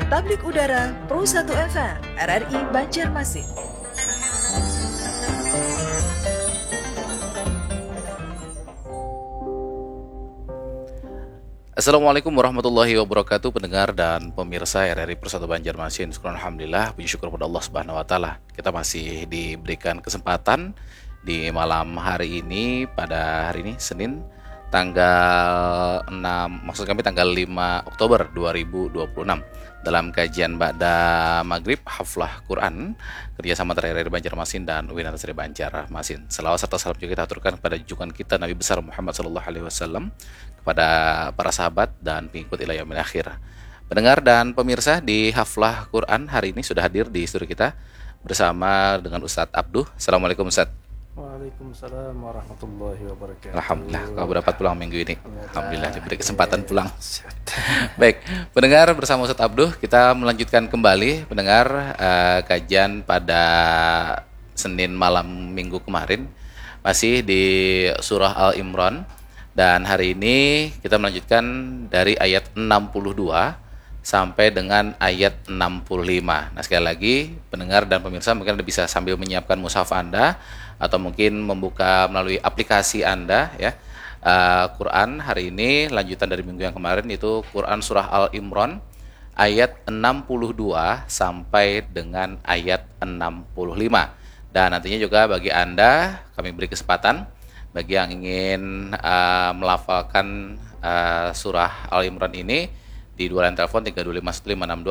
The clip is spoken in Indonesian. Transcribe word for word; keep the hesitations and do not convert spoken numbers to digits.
Tablik Udara Pro satu F M R R I Banjarmasin. Assalamualaikum warahmatullahi wabarakatuh, pendengar dan pemirsa R R I Pro satu Banjarmasin. Alhamdulillah, puji syukur kepada Allah Subhanahu wa taala. Kita masih diberikan kesempatan di malam hari ini, pada hari ini Senin tanggal enam, maksud kami tanggal lima Oktober dua ribu dua puluh enam, dalam kajian Ba'da Maghrib Haflah Quran kerjasama antara R R I Banjarmasin dan U I N Antasari Banjarmasin. Selawat serta salam juga kita aturkan kepada junjungan kita Nabi besar Muhammad sallallahu alaihi wasallam, kepada para sahabat dan pengikut ila yaumil akhir. Pendengar dan pemirsa, di Haflah Quran hari ini sudah hadir di studio kita bersama dengan Ustadz Abduh. Assalamualaikum Ustadz. Waalaikumsalam warahmatullahi wabarakatuh. Alhamdulillah, kau berdapat pulang minggu ini. Alhamdulillah diberi kesempatan pulang. Baik, pendengar, bersama Ustadz Abduh kita melanjutkan kembali pendengar uh, kajian pada Senin malam minggu kemarin, masih di surah Al-Imran. Dan hari ini kita melanjutkan dari ayat enam puluh dua sampai dengan ayat enam puluh lima. Nah, sekali lagi pendengar dan pemirsa mungkin Anda bisa sambil menyiapkan mushaf Anda atau mungkin membuka melalui aplikasi Anda ya. Uh, Quran hari ini lanjutan dari minggu yang kemarin, itu Quran surah Al-Imran ayat enam puluh dua sampai dengan ayat enam puluh lima. Dan nantinya juga bagi Anda kami beri kesempatan bagi yang ingin uh, melafalkan uh, surah Al-Imran ini di dua line telepon tiga dua lima satu lima enam dua